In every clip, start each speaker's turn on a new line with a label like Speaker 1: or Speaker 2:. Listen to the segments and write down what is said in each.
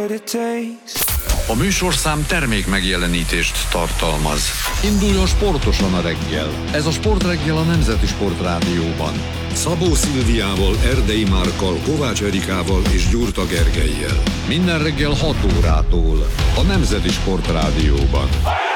Speaker 1: A műsorszám termék megjelenítést tartalmaz. Induljon sportosan a reggel. Ez a Sportreggel a Nemzeti Sportrádióban. Szabó Szilviával, Erdei Márkkal, Kovács Erikával és Gyurta Gergellyel. Minden reggel 6 órától a Nemzeti Sportrádióban.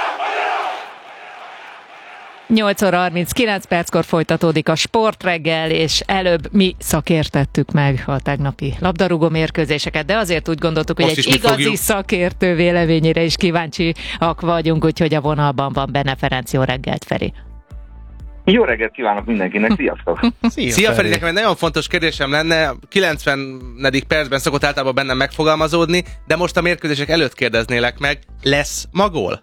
Speaker 2: 8 óra 39 perckor folytatódik a Sportreggel, és előbb mi szakértettük meg a tegnapi labdarúgó mérkőzéseket, de azért úgy gondoltuk, hogy egy igazi szakértő véleményére is kíváncsiak vagyunk, úgyhogy a vonalban van Benne Ferenc. Jó reggelt, Feri!
Speaker 3: Jó reggelt kívánok mindenkinek, sziasztok!
Speaker 4: Szia Feri, nekem egy nagyon fontos kérdésem lenne, 90. percben szokott általában bennem megfogalmazódni, de most a mérkőzések előtt kérdeznélek meg, lesz ma gól?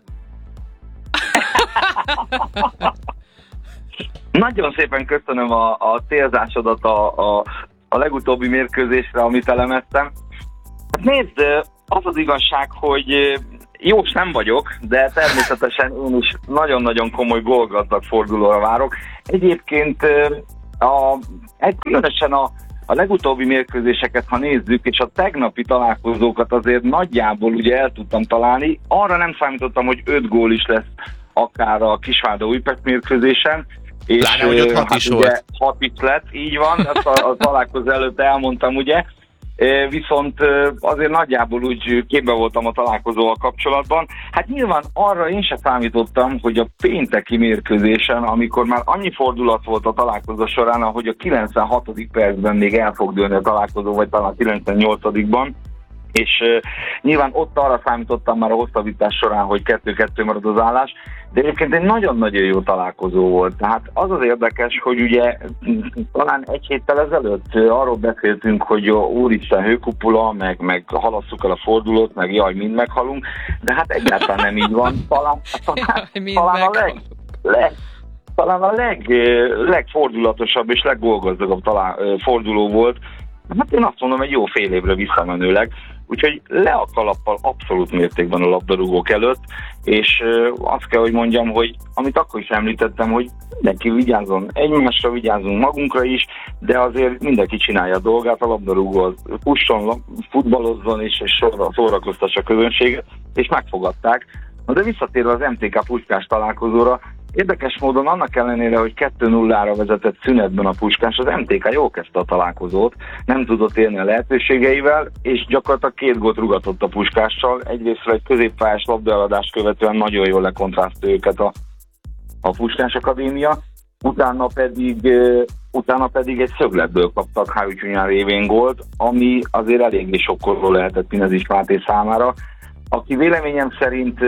Speaker 3: Nagyon szépen köszönöm a célzásodat a legutóbbi mérkőzésre, amit elemeztem. Hát nézd, az az igazság, hogy jós nem vagyok, de természetesen én is nagyon-nagyon komoly gólgazdag fordulóra várok. Egyébként különösen a legutóbbi mérkőzéseket, ha nézzük, és a tegnapi találkozókat azért nagyjából ugye el tudtam találni. Arra nem számítottam, hogy 5 gól is lesz akár a Kisvárda-Újpest mérkőzésen.
Speaker 4: Pláne, hogy ott 6 is volt.
Speaker 3: 6 is lett, így van, ezt a találkozó előtt elmondtam, ugye. Viszont azért nagyjából úgy képbe voltam a találkozóval kapcsolatban. Hát nyilván arra én sem számítottam, hogy a pénteki mérkőzésen, amikor már annyi fordulat volt a találkozó során, ahogy a 96. percben még el fog dőlni a találkozó, vagy talán a 98-ban, és nyilván ott arra számítottam már a hosszabbítás során, hogy 2-2 marad az állás, de egyébként egy nagyon-nagyon jó találkozó volt. Tehát az az érdekes, hogy ugye talán egy héttel ezelőtt arról beszéltünk, hogy úristen hőkupula, meg halasszuk el a fordulót, meg jaj, mind meghalunk, de hát egyáltalán nem így van. Talán a legfordulatosabb és leggólgazdagabb forduló volt. Hát én azt mondom, egy jó fél évre visszamenőleg. Úgyhogy le a kalappal abszolút mértékben a labdarúgók előtt, és azt kell, hogy mondjam, hogy amit akkor is említettem, hogy mindenki vigyázzon, egymásra vigyázzunk, magunkra is, de azért mindenki csinálja a dolgát, a labdarúgó az fusson, futballozzon és szórakoztassa a közönséget, és megfogadták. Na de visszatérve az MTK Puskás találkozóra, érdekes módon annak ellenére, hogy 2-0-ra vezetett szünetben a Puskás, az MTK jól kezdte a találkozót, nem tudott élni a lehetőségeivel, és gyakorlatilag 2 gólt rugatott a Puskással. Egyrészt egy középpályás labdaeladást követően nagyon jól lekontrázta őket a Puskás Akadémia, utána pedig egy szögletből kaptak Hájúcsúnyán révén gólt, ami azért eléggé sokkoló lehetett Pinezis Máté számára, aki véleményem szerint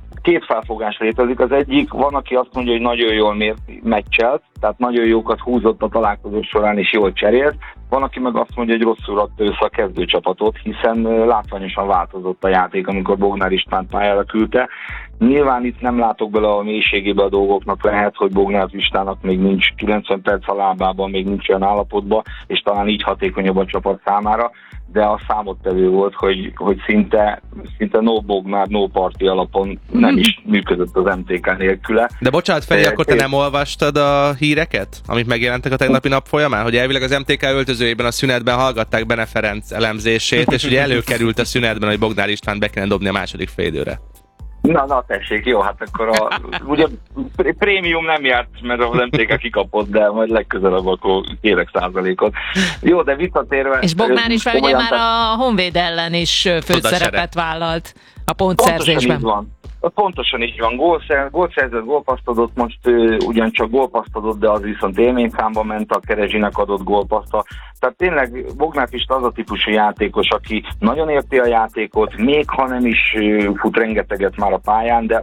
Speaker 3: 2 felfogás létezik. Az egyik, van, aki azt mondja, hogy nagyon jól meccselt, tehát nagyon jókat húzott a találkozó során és jól cserélt. Van, aki meg azt mondja, hogy rosszul rakta össze a kezdőcsapatot, hiszen látványosan változott a játék, amikor Bognár István pályára küldte. Nyilván itt nem látok bele a mélységébe a dolgoknak, lehet, hogy Bognár Istvának még nincs 90 perc a lábában, még nincs olyan állapotban, és talán így hatékonyabb a csapat számára, de a számottevő volt, hogy szinte no Bognár, no parti alapon nem is működött az MTK nélküle.
Speaker 4: De bocsánat, Feri, akkor te nem olvastad a híreket, amik megjelentek a tegnapi nap folyamán? Hogy elvileg az MTK öltözőjében a szünetben hallgatták Benne Ferenc elemzését, és ugye előkerült a szünetben, hogy Bognár Istvánt be kellene dobni a második félidőre.
Speaker 3: Na tessék, jó, hát akkor ugye prémium nem járt, mert az MTK kikapott, de majd legközelebb akkor kérek százalékot. Jó, de visszatérve...
Speaker 2: És Bognár is ugye már a Honvéd ellen is főszerepet vállalt a pontszerzésben.
Speaker 3: Pontosan így van. Gólt szerzett, gólpaszt adott, most ugyancsak gólpaszt adott, de az viszont élményszámba ment, a Kerezsinek adott gólpaszta. Tehát tényleg Bognár Pista az a típusú játékos, aki nagyon érti a játékot, még ha nem is fut rengeteget már a pályán, de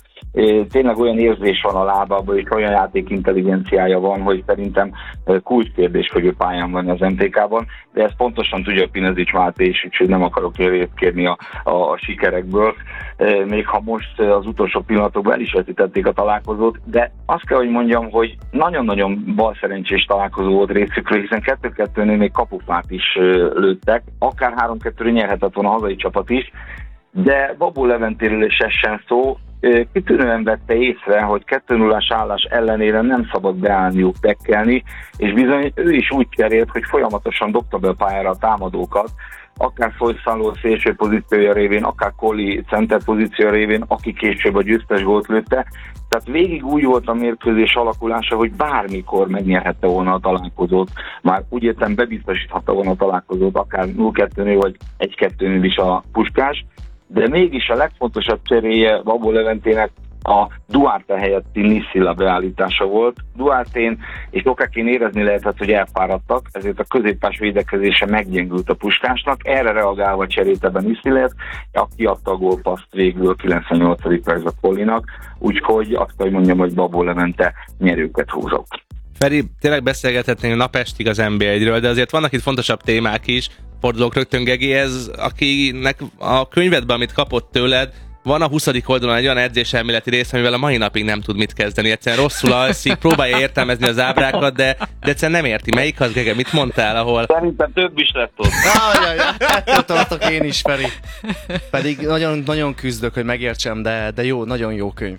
Speaker 3: tényleg olyan érzés van a lábában, és olyan játékintelligenciája van, hogy szerintem kulcskérdés, hogy ő pályán van az MTK-ban, de ezt pontosan tudja Pinezis Máté is, úgyhogy nem akarok részt kérni a sikerekből, még ha most az utolsó pillanatokban el is vetítették a találkozót, de azt kell, hogy mondjam, hogy nagyon-nagyon balszerencsés találkozó volt részükről, hiszen 2-2-nél még kapufát is lőttek, akár 3-2-re nyerhetett volna a hazai csapat is, de Babó Leventéről is essen szó, kitűnően vette észre, hogy 2-0-ás állás ellenére nem szabad beállniuk, tekkelni, és bizony ő is úgy cserélt, hogy folyamatosan dobta be a pályára a támadókat, akár Folyszaló szélső pozíciója révén, akár Colli center pozíciója révén, aki később a győztes gólt lőtte. Tehát végig úgy volt a mérkőzés alakulása, hogy bármikor megnyerhette volna a találkozót. Már úgy értem, bebiztosíthatta volna a találkozót, akár 0-2-nél vagy 1-2-nél is a Puskás. De mégis a legfontosabb cseréje Babó Leventének a Duarte helyetti Niszila beállítása volt. Duartén és Okakén érezni lehetett, hogy elfáradtak, ezért a középpás védekezése meggyengült a Puskásnak. Erre reagálva cserélte be Niszilát, aki adta a gólpasszt végül a 98. percben Collinak, úgyhogy azt kell, hogy mondjam, hogy Babó Levente nyerőket húzott.
Speaker 4: Feri, tényleg beszélgethetnénk napestig az NB1-ről, de azért vannak itt fontosabb témák is. Fordulók rögtön Gegihez, akinek a könyvedben, amit kapott tőled, van a 20. oldalon egy olyan edzéselméleti rész, amivel a mai napig nem tud mit kezdeni. Egyszerűen rosszul alszik, próbálja értelmezni az ábrákat, de egyszerűen nem érti. Melyik az, Gege? Mit mondtál, ahol...
Speaker 3: Szerintem több is lett ott.
Speaker 5: Ettől tartok én is, Feri. Pedig nagyon küzdök, hogy megértsem, de jó, nagyon jó könyv.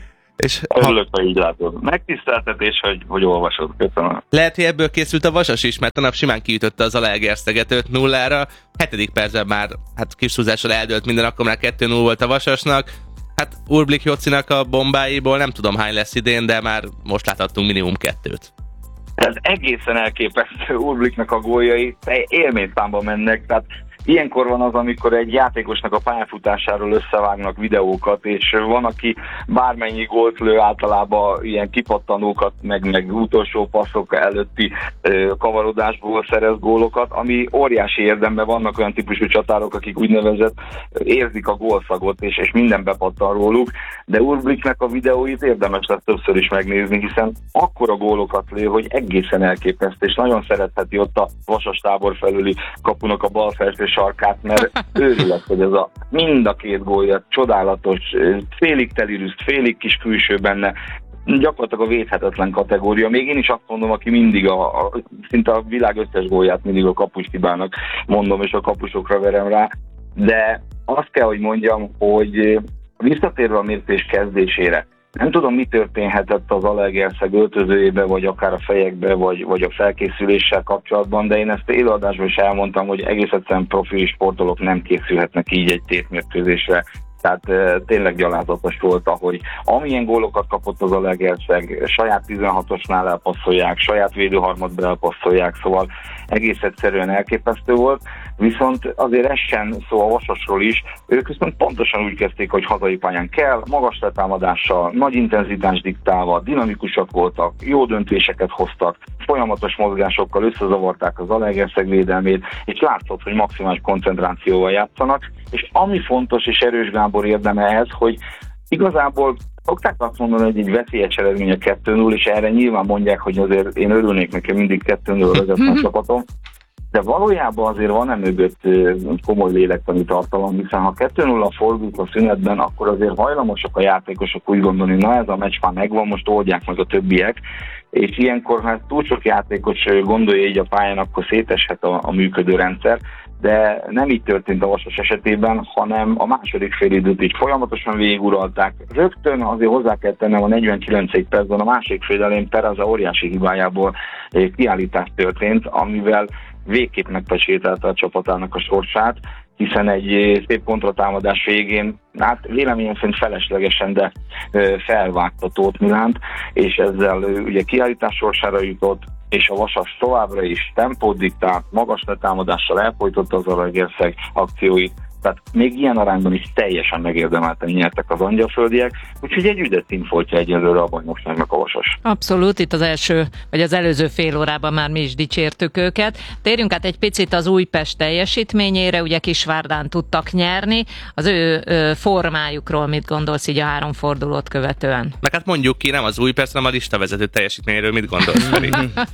Speaker 4: És
Speaker 3: örülök, hogy így látod. Megtiszteltetés, hogy olvasod. Köszönöm.
Speaker 4: Lehet, hogy ebből készült a Vasas is, mert a nap simán kiütötte az Zalaegerszeget 5-0-ra. 7. percben már kis húzással eldőlt minden, akkor már 2-0 volt a Vasasnak. Hát Urblik Jocinak a bombáiból nem tudom hány lesz idén, de már most láthattunk minimum 2-t.
Speaker 3: Ez egészen elképesztő. Urbliknak a góljai élményszámba mennek, tehát ilyenkor van az, amikor egy játékosnak a pályafutásáról összevágnak videókat, és van, aki bármennyi gólt lő, általában ilyen kipattanókat, meg utolsó passzok előtti kavarodásból szerez gólokat, ami óriási érdemben. Vannak olyan típusú csatárok, akik úgynevezett érzik a gólszagot, és minden bepattan róluk, de Urbliknek a videóit érdemes lesz többször is megnézni, hiszen akkora gólokat lő, hogy egészen elképesztő, és nagyon szeretheti ott a Vasas tábor felüli kapunak a bal felső sarkát, mert őrület, hogy ez mind a két gólja csodálatos, félig telirűzt, félig kis külső benne, gyakorlatilag a védhetetlen kategória. Még én is azt mondom, aki mindig szinte a világ összes gólját mindig a kapushibának mondom, és a kapusokra verem rá, de azt kell, hogy mondjam, hogy visszatérve a mérkőzés kezdésére, nem tudom, mi történhetett az Zalaegerszeg öltözőjébe, vagy akár a fejekbe, vagy a felkészüléssel kapcsolatban, de én ezt élőadásban is elmondtam, hogy egész egyszerűen profi sportolók nem készülhetnek így egy tétmérkőzésre. Tehát tényleg gyalázatos volt, ahogy amilyen gólokat kapott az Zalaegerszeg, saját 16-osnál elpasszolják, saját védőharmadba elpasszolják, szóval egész egyszerűen elképesztő volt. Viszont azért ez sem szó a Vasasról is, ők viszont pontosan úgy kezdték, hogy hazai pályán kell, magas letámadással, nagy intenzitás diktálva, dinamikusak voltak, jó döntéseket hoztak, folyamatos mozgásokkal összezavarták az Zalaegerszeg védelmét, és látszott, hogy maximális koncentrációval játszanak, és ami fontos és erős Gábor érdeme ez, hogy igazából szokták azt mondani, hogy egy veszélyes eredmény a 2-0, és erre nyilván mondják, hogy azért én örülnék nekem mindig 2-0 vezetni a csapatom, de valójában azért van mögött komoly lélektani tartalom, hiszen ha 2-0 fordult a szünetben, akkor azért hajlamosak a játékosok úgy gondolni, na ez a meccs már megvan, most oldják meg a többiek, és ilyenkor, ha túl sok játékos gondolja így a pályán, akkor széteshet a működő rendszer, de nem így történt a Vasas esetében, hanem a második félidőt így folyamatosan végiguralták. Rögtön azért hozzá kell tennem, a 49. percben a másik fél elején Peraza óriási hibájából kiállítás történt, amivel végképp megpecsételte a csapatának a sorsát, hiszen egy szép kontratámadás végén, hát véleményem szerint feleslegesen, de felvágta Tóth Milánt, és ezzel ugye kiállítás sorsára jutott, és a Vasas továbbra is tempót diktált, magas letámadással elfojtotta az Zalaegerszeg akcióit, tehát még ilyen arányban is teljesen megérdemelten nyertek az angyalföldiek, úgyhogy egy üdes színfoltja egyelőre a bajnokságnak a Vasas.
Speaker 2: Abszolút, itt az előző fél órában már mi is dicsértük őket. Térjünk át egy picit az Újpest teljesítményére, ugye Kisvárdán tudtak nyerni. Az ő formájukról mit gondolsz így a 3 fordulót követően?
Speaker 4: Meg hát mondjuk ki, nem az Újpest, hanem a listavezető teljesítményéről mit gondolsz, Feri?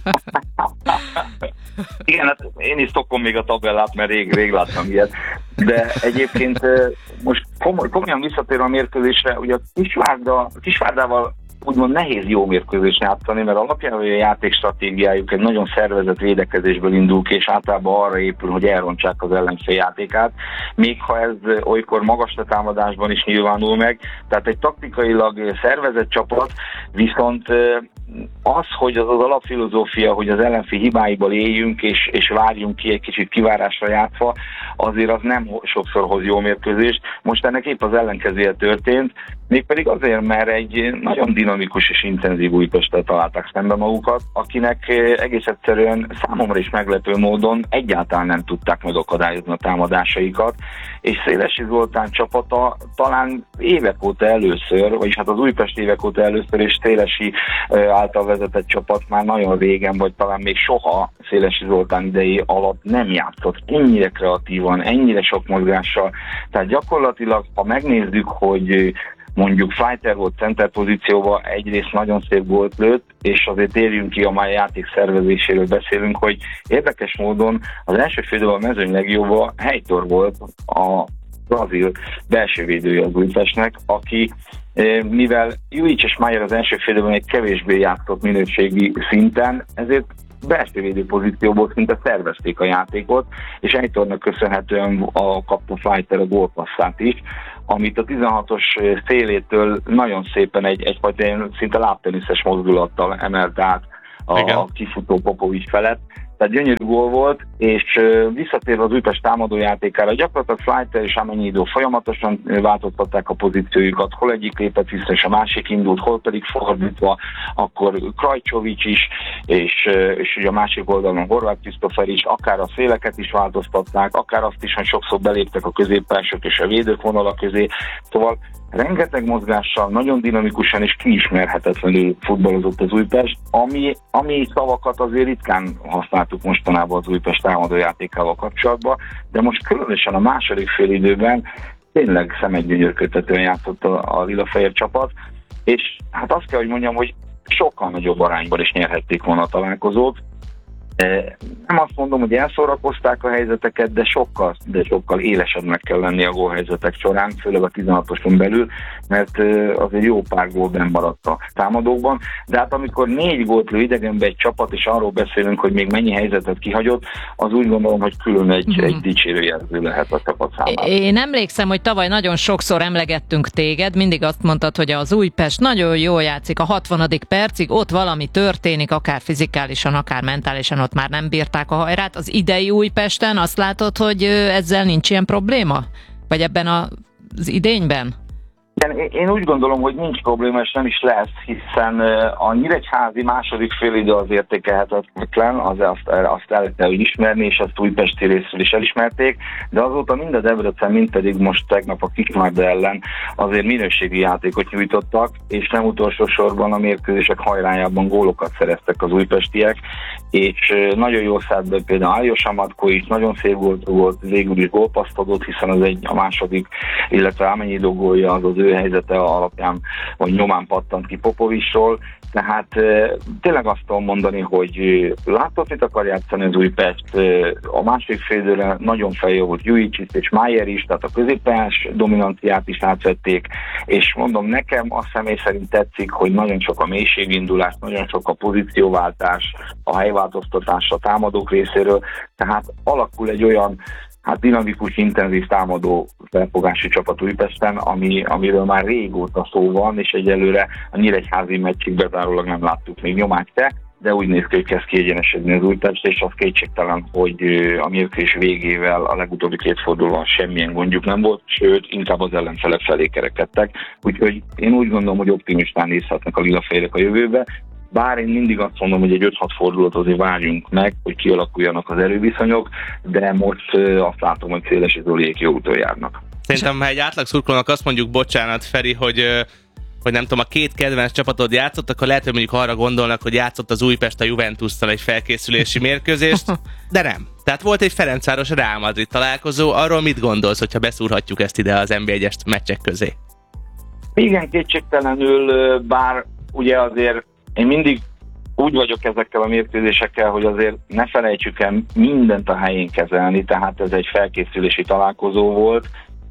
Speaker 3: Igen, hát én is szokom még a tabellát, mert rég láttam ilyet. De egyébként most komolyan visszatérve a mérkőzésre, ugye a Kisvárdával úgymond nehéz jó mérkőzést játszani, mert alapjában a játékstratégiájuk egy nagyon szervezett védekezésből indul ki, és általában arra épül, hogy elrontsák az ellenfél játékát, még ha ez olykor magas letámadásban is nyilvánul meg. Tehát egy taktikailag szervezett csapat, viszont az, hogy az alapfilozófia, hogy az ellenfél hibáiból éljünk, és várjunk ki egy kicsit kivárásra játszva, azért az nem sokszor hoz jó mérkőzést. Most ennek épp az ellenkezője történt, mégpedig azért, mert egy nagyon dinamikus és intenzív Újpesttel találták szembe magukat, akinek egész egyszerűen számomra is meglepő módon egyáltalán nem tudták megakadályozni a támadásaikat, és Szélesi Zoltán csapata talán évek óta először, vagyis hát az Újpest évek óta először, és Szélesi által vezetett csapat már nagyon régen, vagy talán még soha Szélesi Zoltán idei alatt nem játszott ennyire kreatívan, ennyire sok mozgással. Tehát gyakorlatilag, ha megnézzük, hogy mondjuk Fleiter volt center pozícióban, egyrészt nagyon szép gólt lőtt, és azért érjünk ki, a játék szervezéséről beszélünk, hogy érdekes módon az első félidőben a mezőny legjobb Heitor volt, a brazil belső védője az Újpestnek, aki mivel Jujic és Mayer az első félidőben egy kevésbé játszott minőségi szinten, ezért belső védő pozícióból szinte szervezték a játékot, és Heitornak köszönhetően kapta Fleiter a gólpasszát is, amit a 16-os szélétől nagyon szépen egyfajta szinte lábteniszes mozdulattal emelt át a kifutó Popovics felett. Tehát gyönyörű gól volt, és visszatérve az Újpest támadójátékára, gyakorlatilag Fleiter és Amenyido folyamatosan változtatták a pozíciójukat, hol egyik lépett vissza, és a másik indult, hol pedig fordítva, akkor Krajcsovics is, és ugye a másik oldalon Horváth Krisztófer is, akár a széleket is változtatták, akár azt is, hogy sokszor beléptek a középpások és a védők vonala közé, szóval rengeteg mozgással, nagyon dinamikusan és kiismerhetetlenül futballozott az Újpest, ami szavakat azért ritkán használtuk mostanában az Újpest támadójátékával kapcsolatban, de most különösen a második félidőben tényleg szemedgyönyörködtetően játszott a lila-fehér csapat, és hát azt kell, hogy mondjam, hogy sokkal nagyobb arányban is nyerhették volna a találkozót. Nem azt mondom, hogy elszórakozták a helyzeteket, de sokkal élesebbnek kell lenni a gólhelyzetek során, főleg a 16-oson belül, mert azért jó pár gól benn maradt a támadókban, de hát amikor 4 gólt lő idegenbe egy csapat, és arról beszélünk, hogy még mennyi helyzetet kihagyott, az úgy gondolom, hogy külön egy dicsérő jelző lehet a csapat számára.
Speaker 2: Én emlékszem, hogy tavaly nagyon sokszor emlegettünk téged, mindig azt mondtad, hogy az Újpest nagyon jól játszik a 60. percig, ott valami történik, akár fizikálisan, akár mentálisan, ott már nem bírták a hajrát. Az idei Újpesten azt látod, hogy ezzel nincs ilyen probléma? Vagy ebben az idényben?
Speaker 3: Én úgy gondolom, hogy nincs probléma, és nem is lesz, hiszen a nyíregyházi második félidő az értékelhetetlen, azt el kell ismerni, és azt újpesti részről is elismerték, de azóta mind a Debrecen, mind pedig most tegnap a Kismárda ellen azért minőségi játékot nyújtottak, és nem utolsó sorban a mérkőzések hajrájában gólokat szereztek az újpestiek, és nagyon jól szállt be például Áljos Amatko is, nagyon szép gólt volt, végül is gólpasszt adott, hiszen az a második, illetve Amenyido gólja az ő helyzete alapján, vagy nyomán pattant ki Popovicsról, tehát tényleg azt tudom mondani, hogy látott, mit akar játszani az Újpest, a második félidőre nagyon feljó volt Jujic és Mayer is, tehát a középpályás dominanciát is átvették, és mondom, nekem a személy szerint tetszik, hogy nagyon sok a mélységindulás, nagyon sok a pozícióváltás, a helyváltoztatás a támadók részéről, tehát alakul egy olyan dinamikus, intenzív támadó felfogási csapat Újpesten, amiről már régóta szó van, és egyelőre a nyíregyházi meccsig bezárólag nem láttuk még nyomát se, de úgy néz ki, hogy kezd kiegyenesedni az Újpest, és az kétségtelen, hogy a mérkőzés végével a legutóbbi 2 fordulóban semmilyen gondjuk nem volt, sőt, inkább az ellenfelek felé kerekedtek. Úgyhogy én úgy gondolom, hogy optimistán nézhetnek a lilafehérek a jövőbe, bár én mindig azt mondom, hogy egy 5-6 fordulót azért várjunk meg, hogy kialakuljanak az erőviszonyok, de most azt látom, hogy Szélesi Zoliék jó úton járnak.
Speaker 4: Szerintem, ha egy átlag szurkolónak azt mondjuk, bocsánat Feri, hogy nem tudom, a 2 kedvenc csapatod játszott, akkor lehet, hogy mondjuk arra gondolnak, hogy játszott az Újpest a Juventusszal egy felkészülési mérkőzést, de nem. Tehát volt egy Ferencváros Real Madrid találkozó, arról mit gondolsz, hogyha beszúrhatjuk ezt ide az NB1-es meccsek közé?
Speaker 3: Igen, kétségtelenül, bár ugye azért én mindig úgy vagyok ezekkel a mérkőzésekkel, hogy azért ne felejtsük el mindent a helyén kezelni, tehát ez egy felkészülési találkozó volt,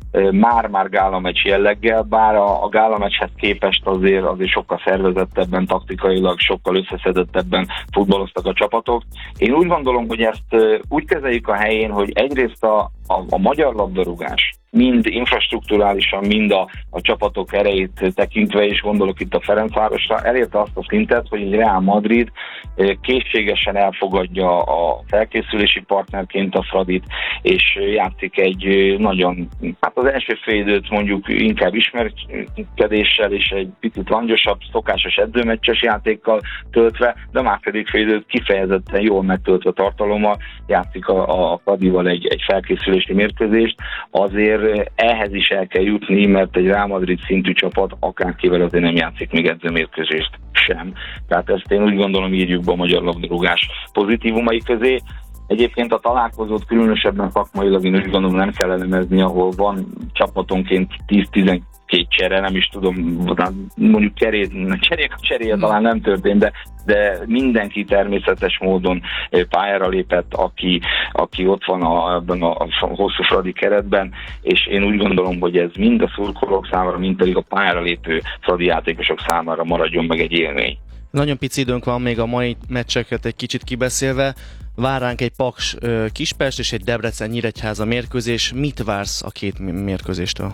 Speaker 3: már gálameccs jelleggel, bár a gálameccshez képest azért sokkal szervezettebben, taktikailag sokkal összeszedettebben futballoztak a csapatok. Én úgy gondolom, hogy ezt úgy kezeljük a helyén, hogy egyrészt a magyar labdarúgás mind infrastrukturálisan, mind a csapatok erejét tekintve, és gondolok itt a Ferencvárosra, elérte azt a szintet, hogy egy Real Madrid készségesen elfogadja a felkészülési partnerként a Fradit, és játszik egy nagyon, hát az első fél időt mondjuk inkább ismerkedéssel és egy picit langyosabb, szokásos edzőmeccses játékkal töltve, de a második fél időt kifejezetten jól megtöltve tartalommal játszik a Fradival egy felkészülési mérkőzést. Azért ehhez is el kell jutni, mert egy Real Madrid szintű csapat akárkivel azért nem játszik még edzőmérkőzést sem. Tehát ezt én úgy gondolom, írjuk be a magyar labdarúgás pozitívumai közé. Egyébként a találkozót különösebben szakmailag én úgy gondolom nem kell elemezni, ahol van csapatonként 10-12 csere, nem is tudom, mondjuk cseréje talán nem történt, de mindenki természetes módon pályára lépett, aki ott van ebben a hosszú Fradi keretben, és én úgy gondolom, hogy ez mind a szurkolók számára, mind pedig a pályára lépő Fradi játékosok számára maradjon meg egy élmény.
Speaker 5: Nagyon pici időnk van még a mai meccseket egy kicsit kibeszélve. Vár ránk egy Paks Kispest és egy Debrecen-Nyíregyháza mérkőzés. Mit vársz a két mérkőzéstől?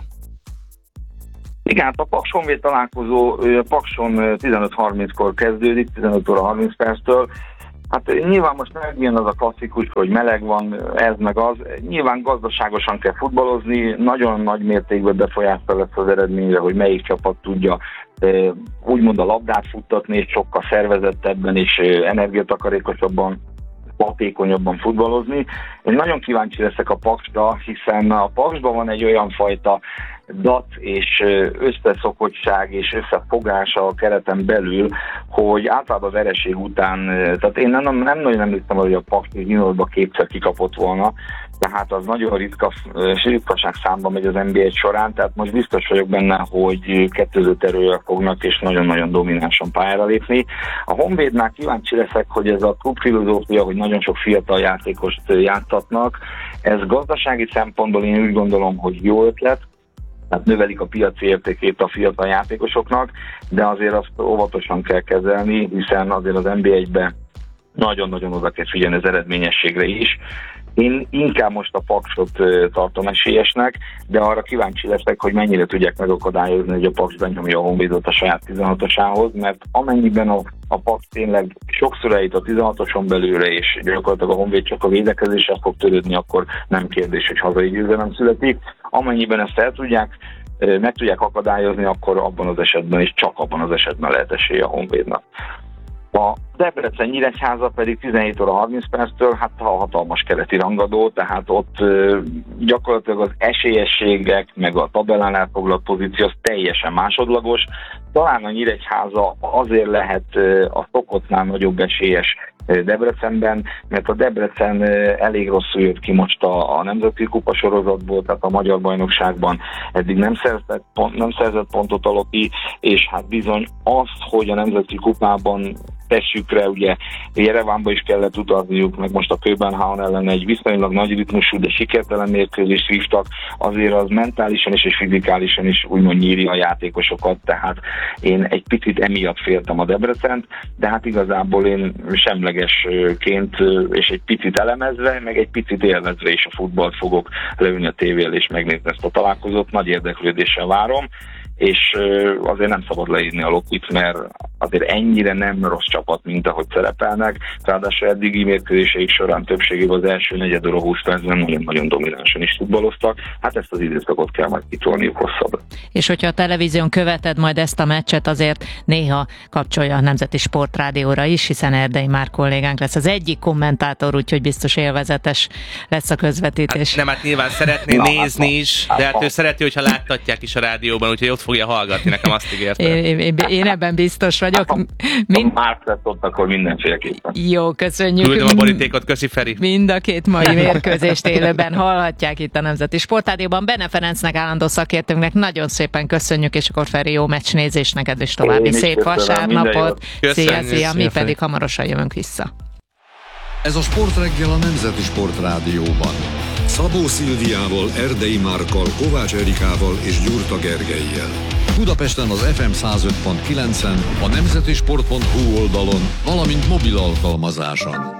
Speaker 3: Igen, hát a Paks-Honvéd találkozó Pakson 15:30-kor kezdődik, 15 óra 30 perctől. Hát nyilván most megjön az a klasszikus, hogy meleg van, ez meg az. Nyilván gazdaságosan kell futballozni, nagyon nagy mértékben befolyással lesz az eredményre, hogy melyik csapat tudja úgymond a labdát futtatni, és sokkal szervezettebben és energiatakarékosabban, hatékonyabban futballozni. Én nagyon kíváncsi leszek a Paksra, hiszen a Paksban van egy olyan fajta dac és összeszokottság és összefogás a kereten belül, hogy általában a vereség után, tehát én nem nagyon emlékszem, hogy a Paks juniorba kétszer kikapott volna, tehát az nagyon ritkaság számba megy az NBA során, tehát most biztos vagyok benne, hogy kettőzött erővel fognak és nagyon-nagyon dominánsan pályára lépni. A Honvédnál kíváncsi leszek, hogy ez a klub filozófia, hogy nagyon sok fiatal játékost játszatnak, ez gazdasági szempontból én úgy gondolom, hogy jó ötlet, tehát növelik a piaci értékét a fiatal játékosoknak, de azért azt óvatosan kell kezelni, hiszen azért az NBA-ben nagyon-nagyon oda kell figyelni az eredményességre is. Én inkább most a Paksot tartom esélyesnek, de arra kíváncsi leszek, hogy mennyire tudják megakadályozni, hogy a Paks benyomja a Honvédot a saját 16-osához, mert amennyiben a Paks tényleg sokszor eljut a 16-oson belőle, és gyakorlatilag a Honvéd csak a védekezéssel fog törődni, akkor nem kérdés, hogy hazai győzelem születik. Amennyiben ezt meg tudják akadályozni, akkor abban az esetben, és csak abban az esetben lehet esélye a Honvédnak. A Debrecen-Nyíregyháza pedig 17 óra 30 perctől, hát a hatalmas keleti rangadó, tehát ott gyakorlatilag az esélyességek, meg a tabellán elfoglalt pozíció az teljesen másodlagos. Talán a Nyíregyháza azért lehet a szokottnál nagyobb esélyes Debrecenben, mert a Debrecen elég rosszul jött ki most a Nemzeti Kupa sorozatból, tehát a Magyar Bajnokságban eddig nem szerzett pontot a Loki, és hát bizony az, hogy a Nemzeti Kupában tessükre, ugye Jerevánba is kellett utazniuk, meg most a Köbenhavn ellen egy viszonylag nagy ritmusú, de sikertelen mérkőzést vívtak, azért az mentálisan és fizikálisan is úgymond nyírja a játékosokat, tehát én egy picit emiatt féltem a Debrecent, de hát igazából én semlegesként és egy picit elemezve, meg egy picit élvezve is a futballt fogok leülni a tévél és megnézni ezt a találkozót, nagy érdeklődéssel várom, és azért nem szabad leírni a Lokit, mert azért ennyire nem rossz csapat, mint ahogy szerepelnek. Ráadásul eddigi mérkőzéseik során többségében az első negyed óra 20 percben nagyon-nagyon dominánsan is futballoztak. Hát ezt az időszakot kell majd kitolniuk hosszabbra.
Speaker 2: És hogyha a televízión követed majd ezt a meccset, azért néha kapcsolja a Nemzeti Sportrádióra is, hiszen Erdei Márk kollégánk lesz az egyik kommentátor, úgyhogy biztos élvezetes lesz a közvetítés.
Speaker 4: Hát nyilván szeretné nézni is, de hát ő szereti, hogyha láttatják is a rádióban, úgyhogy ott fogja hallgatni, nekem azt ígérte.
Speaker 2: Én ebben biztos vagyok.
Speaker 3: Már lesz ott, akkor mindenféleképpen.
Speaker 2: Jó, köszönjük.
Speaker 4: Küldöm a borítékot, köszi Feri.
Speaker 2: Mind a két mai mérkőzést élőben hallhatják itt a Nemzeti Sportrádióban. Benne Ferencnek, állandó szakértőnknek nagyon szépen köszönjük, és akkor Feri, jó meccsnézést neked, és további szép vasárnapot. Szia, mi pedig hamarosan jövünk vissza.
Speaker 1: Ez a Sportreggel a Nemzeti Sportrádióban. Szabó Szilviával, Erdei Márkkal, Kovács Erikával és Gyurta Gergellyel. Budapesten az FM 105.9-en, a nemzetisport.hu oldalon, valamint mobil alkalmazáson.